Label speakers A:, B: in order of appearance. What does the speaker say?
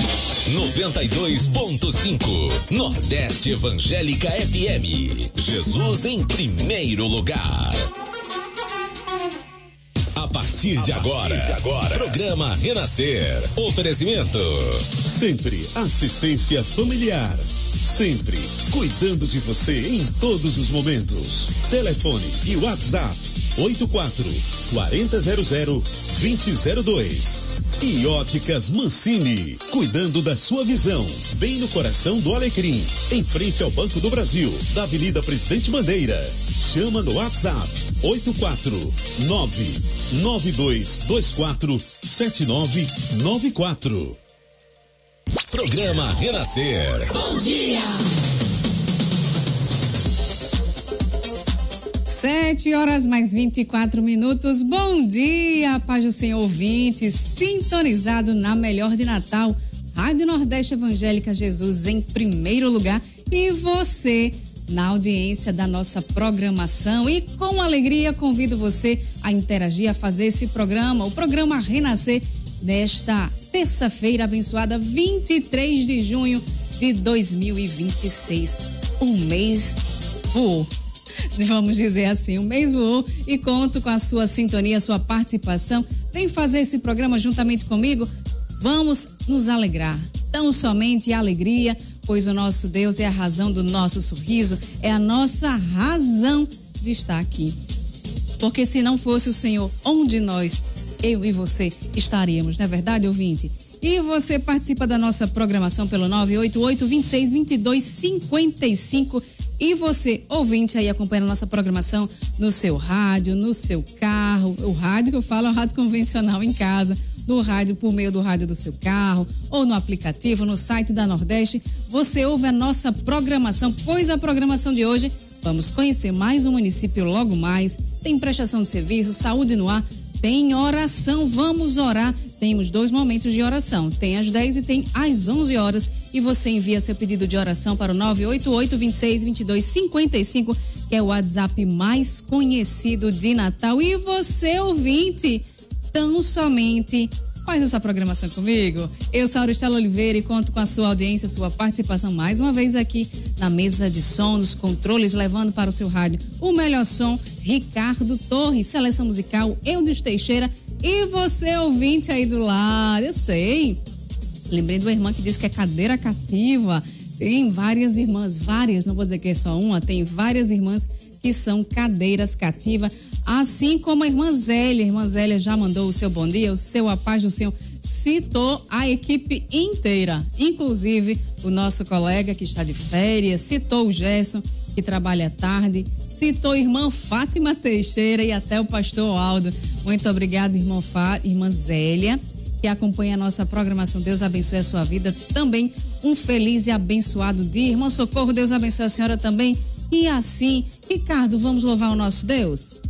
A: 92.5 Nordeste Evangélica FM. Jesus em primeiro lugar. A partir de agora, programa Renascer. Oferecimento.
B: Sempre assistência familiar. Sempre cuidando de você em todos os momentos. Telefone e WhatsApp 84-4000-2002. E Óticas Mancini, cuidando da sua visão, bem no coração do Alecrim, em frente ao Banco do Brasil, da Avenida Presidente Bandeira. Chama no WhatsApp 849-9224-7994.
A: Programa Renascer.
C: Bom dia!
D: 7h mais 24. Bom dia, paz do Senhor ouvinte, sintonizado na melhor de Natal, Rádio Nordeste Evangélica Jesus em primeiro lugar, e você na audiência da nossa programação. E com alegria convido você a interagir, a fazer esse programa, o programa Renascer, nesta terça-feira abençoada, 23 de junho de 2026. Um mês voou. Vamos dizer assim, o mês voou, e conto com a sua sintonia, a sua participação. Vem fazer esse programa juntamente comigo. Vamos nos alegrar, tão somente alegria, pois o nosso Deus é a razão do nosso sorriso, é a nossa razão de estar aqui. Porque se não fosse o Senhor, onde nós, eu e você, estaríamos, não é verdade, ouvinte? E você participa da nossa programação pelo 988-26-22-55. E você, ouvinte, aí acompanhando a nossa programação no seu rádio, no seu carro. O rádio que eu falo é o rádio convencional em casa, no rádio, por meio do rádio do seu carro, ou no aplicativo, no site da Nordeste. Você ouve a nossa programação, pois a programação de hoje, vamos conhecer mais um município logo mais. Tem prestação de serviço, saúde no ar, tem oração, vamos orar. Temos 2 momentos de oração, tem às 10 e tem às 11 horas, e você envia seu pedido de oração para o 988-26-22-55, que é o WhatsApp mais conhecido de Natal. E você, ouvinte, tão somente faz essa programação comigo. Eu sou Auristela Oliveira e conto com a sua audiência, sua participação mais uma vez aqui na mesa de som, nos controles, levando para o seu rádio o melhor som, Ricardo Torres, seleção musical, Eudes Teixeira. E você, ouvinte aí do lado, eu sei, lembrei de uma irmã que disse que é cadeira cativa. Tem várias irmãs, não vou dizer que é só uma, tem várias irmãs que são cadeiras cativas, assim como a irmã Zélia. A irmã Zélia já mandou o seu bom dia, o seu a paz do Senhor, citou a equipe inteira, inclusive o nosso colega que está de férias, citou o Gerson, que trabalha à tarde, citou a irmã Fátima Teixeira e até o pastor Aldo. Muito obrigada, irmã Zélia, que acompanha a nossa programação. Deus abençoe a sua vida também. Um feliz e abençoado dia. Irmã Socorro, Deus abençoe a senhora também. E assim, Ricardo, vamos louvar o nosso Deus?